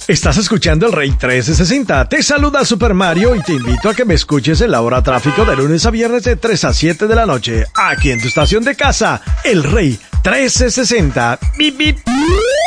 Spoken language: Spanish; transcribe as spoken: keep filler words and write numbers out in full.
Estás escuchando el Rey trescientos sesenta. Te saluda Super Mario y te invito a que me escuches en la hora tráfico de lunes a viernes de tres a siete de la noche. Aquí en tu estación de casa, el Rey trescientos sesenta. Bip, bip.